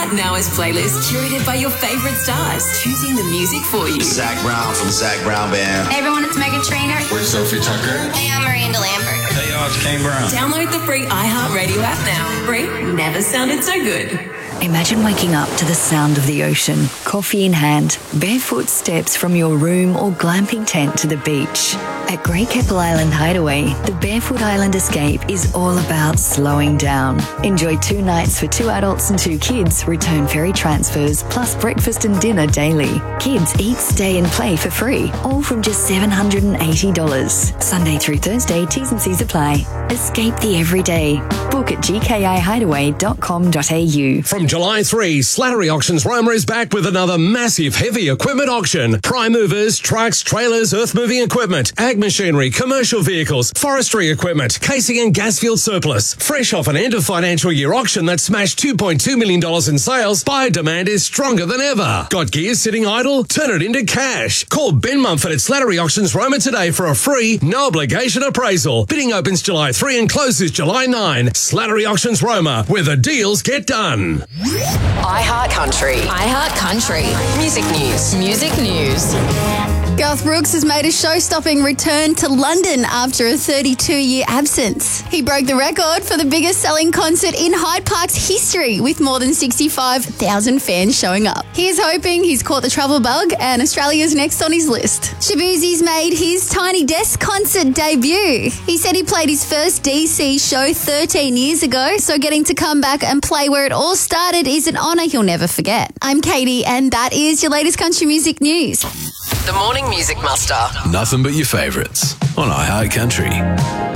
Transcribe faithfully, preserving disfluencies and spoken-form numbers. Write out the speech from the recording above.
Right Now's playlist curated by your favourite stars, choosing the music for you. Zach Brown from the Zach Brown Band. Hey everyone, it's Megan Trainor. We're Sophie Tucker. Hey, I'm Miranda Lambert. Hey y'all, it's Kane Brown. Download the free iHeartRadio app now. Free never sounded so good. Imagine waking up to the sound of the ocean, coffee in hand, barefoot steps from your room or glamping tent to the beach. At Great Keppel Island Hideaway, the Barefoot Island Escape is all about slowing down. Enjoy two nights for two adults and two kids, return ferry transfers, plus breakfast and dinner daily. Kids eat, stay and play for free, all from just seven hundred eighty dollars. Sunday through Thursday, T's and C's apply. Escape the everyday. Book at g k i hideaway dot com dot a u. From July third, Slattery Auctions Roma is back with another massive heavy equipment auction. Prime movers, trucks, trailers, earth-moving equipment, ag machinery, commercial vehicles, forestry equipment, casing and gas fuel surplus. Fresh off an end of financial year auction that smashed two point two million dollars in sales, buyer demand is stronger than ever. Got gear sitting idle? Turn it into cash. Call Ben Mumford at Slattery Auctions Roma today for a free, no obligation appraisal. Bidding opens July third and closes July ninth. Slattery Auctions Roma, where the deals get done. iHeart Country. iHeart Country. Music news. Music news. Garth Brooks has made a show-stopping return to London after a thirty-two-year absence. He broke the record for the biggest-selling concert in Hyde Park's history, with more than sixty-five thousand fans showing up. He's hoping he's caught the travel bug and Australia's next on his list. Shabuzi's made his Tiny Desk concert debut. He said he played his first D C show thirteen years ago, so getting to come back and play where it all started is an honour he'll never forget. I'm Katie, and that is your latest country music news. The Morning Music Muster. Nothing but your favourites on iHeart Country.